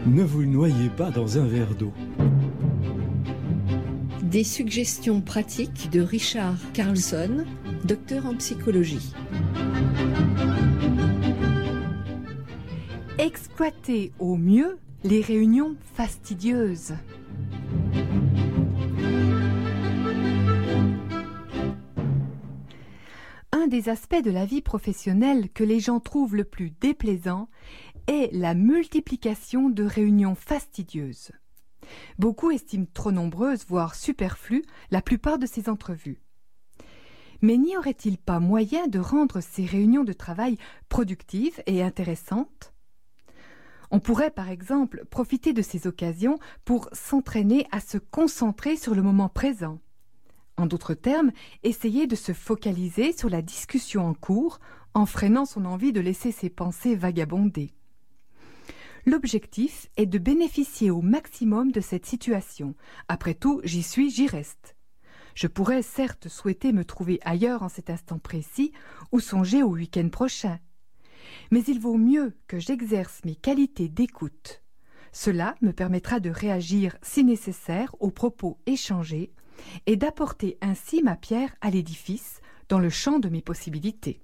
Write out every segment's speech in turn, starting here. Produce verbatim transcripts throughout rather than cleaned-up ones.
Ne vous noyez pas dans un verre d'eau. Des suggestions pratiques de Richard Carlson, docteur en psychologie. Exploitez au mieux les réunions fastidieuses. Un des aspects de la vie professionnelle que les gens trouvent le plus déplaisant est la multiplication de réunions fastidieuses. Beaucoup estiment trop nombreuses, voire superflues, la plupart de ces entrevues. Mais n'y aurait-il pas moyen de rendre ces réunions de travail productives et intéressantes ? On pourrait par exemple profiter de ces occasions pour s'entraîner à se concentrer sur le moment présent. En d'autres termes, essayer de se focaliser sur la discussion en cours en freinant son envie de laisser ses pensées vagabonder. L'objectif est de bénéficier au maximum de cette situation. Après tout, j'y suis, j'y reste. Je pourrais certes souhaiter me trouver ailleurs en cet instant précis ou songer au week-end prochain. Mais il vaut mieux que j'exerce mes qualités d'écoute. Cela me permettra de réagir si nécessaire aux propos échangés et d'apporter ainsi ma pierre à l'édifice dans le champ de mes possibilités.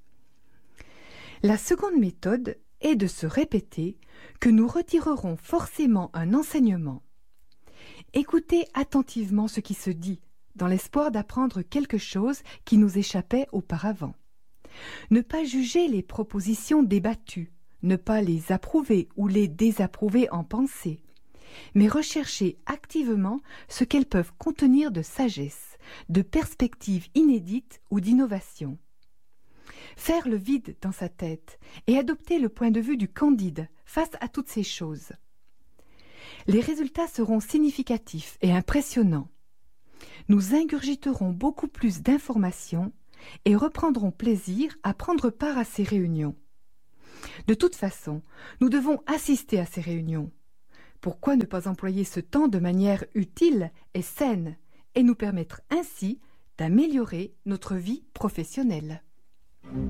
La seconde méthode est de se répéter que nous retirerons forcément un enseignement. Écoutez attentivement ce qui se dit, dans l'espoir d'apprendre quelque chose qui nous échappait auparavant. Ne pas juger les propositions débattues, ne pas les approuver ou les désapprouver en pensée, mais rechercher activement ce qu'elles peuvent contenir de sagesse, de perspectives inédites ou d'innovation. Faire le vide dans sa tête et adopter le point de vue du candide face à toutes ces choses. Les résultats seront significatifs et impressionnants. Nous ingurgiterons beaucoup plus d'informations et reprendrons plaisir à prendre part à ces réunions. De toute façon, nous devons assister à ces réunions. Pourquoi ne pas employer ce temps de manière utile et saine et nous permettre ainsi d'améliorer notre vie professionnelle ?